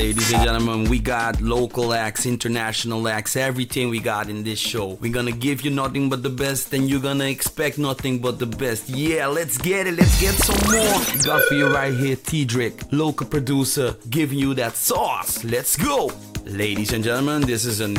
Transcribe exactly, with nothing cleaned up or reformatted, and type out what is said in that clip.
Ladies and gentlemen, we got local acts, international acts, everything we got in this show. We're gonna give you nothing but the best, and you're gonna expect nothing but the best. Yeah, let's get it, let's get some more. We got for you right here, T-Drick, local producer, giving you that sauce. Let's go. Ladies and gentlemen, this is a new